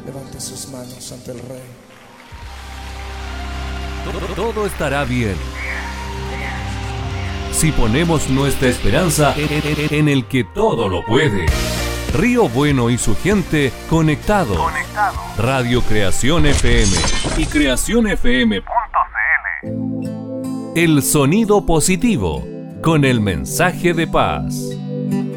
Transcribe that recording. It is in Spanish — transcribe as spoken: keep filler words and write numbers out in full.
Levante sus manos ante el Rey. Todo estará bien si ponemos nuestra esperanza en el que todo lo puede. Río Bueno y su gente conectados. Conectado. Radio Creación F M y creación f m punto c l. El sonido positivo con el mensaje de paz.